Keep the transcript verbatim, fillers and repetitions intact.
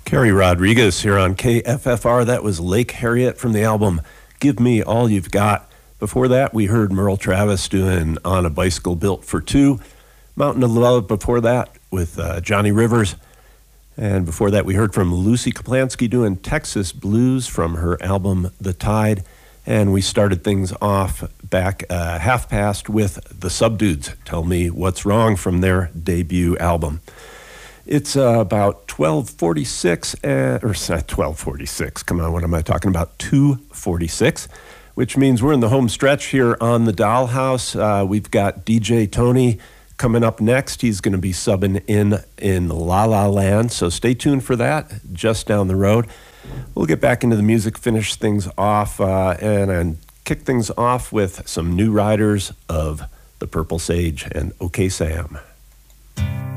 Kerry Rodriguez here on K F F R. That was Lake Harriet from the album Give Me All You've Got. Before that, we heard Merle Travis doing On a Bicycle Built for Two. Mountain of Love before that with uh, Johnny Rivers. And before that, we heard from Lucy Kaplansky doing Texas Blues from her album The Tide. And we started things off back uh, half past with the Subdudes, Tell Me What's Wrong, from their debut album. It's uh, about twelve forty-six, uh, or twelve forty-six, come on, what am I talking about? two forty-six, which means we're in the home stretch here on the Dollhouse. Uh, we've got D J Tony coming up next. He's going to be subbing in in La La Land, so stay tuned for that just down the road. We'll get back into the music, finish things off, uh, and, and kick things off with some new riders of the Purple Sage and OK Sam.